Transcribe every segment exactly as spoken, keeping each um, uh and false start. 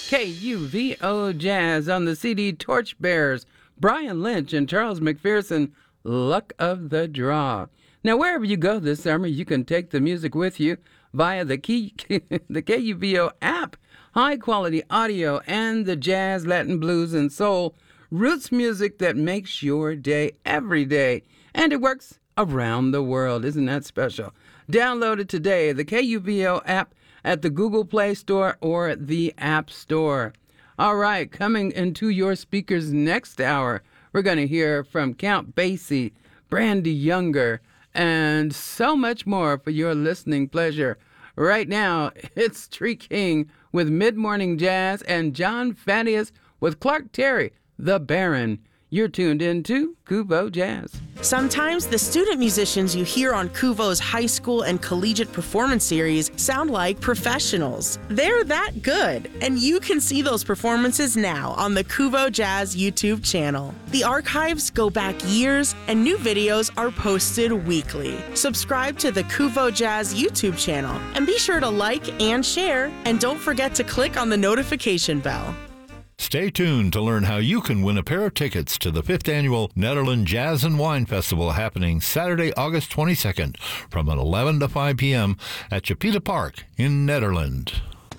K U V O Jazz on the C D Torchbearers, Brian Lynch and Charles McPherson, Luck of the Draw. Now, wherever you go this summer, you can take the music with you via the, key, the K U V O app. High-quality audio and the jazz, Latin, blues, and soul. Roots music that makes your day every day. And it works around the world. Isn't that special? Download it today, the K U V O app at the Google Play Store or the App Store. All right, coming into your speakers next hour, we're going to hear from Count Basie, Brandy Younger, and so much more for your listening pleasure. Right now, it's Tree King with Mid-Morning Jazz and John Thaddeus with Clark Terry, The Baron. You're tuned into Kuvo Jazz. Sometimes the student musicians you hear on Kuvo's high school and collegiate performance series sound like professionals. They're that good, and you can see those performances now on the Kuvo Jazz YouTube channel. The archives go back years, and new videos are posted weekly. Subscribe to the Kuvo Jazz YouTube channel, and be sure to like and share, and don't forget to click on the notification bell. Stay tuned to learn how you can win a pair of tickets to the fifth Annual Netherlands Jazz and Wine Festival happening Saturday, August twenty-second from eleven to five p.m. at Chapita Park in Netherlands.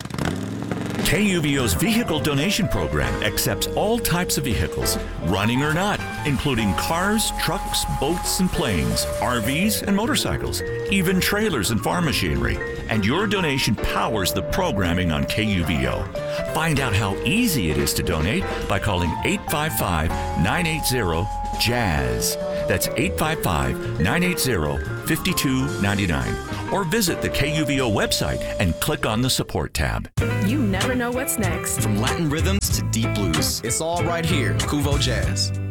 K U V O's vehicle donation program accepts all types of vehicles, running or not, including cars, trucks, boats, and planes, R Vs, and motorcycles, even trailers and farm machinery. And your donation powers the programming on K U V O. Find out how easy it is to donate by calling eight five five, nine eight zero, jazz. That's eight five five, nine eight zero, five two nine nine. Or visit the K U V O website and click on the support tab. You never know what's next. From Latin rhythms to deep blues, it's all right here, Kuvo Jazz.